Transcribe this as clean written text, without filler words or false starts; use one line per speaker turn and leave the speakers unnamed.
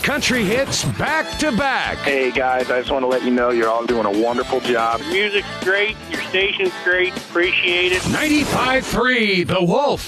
country hits back to back.
Hey, guys, I just want to let you know you're all doing a wonderful job.
Your music's great. Your station's great. Appreciate it.
95.3 The Wolf.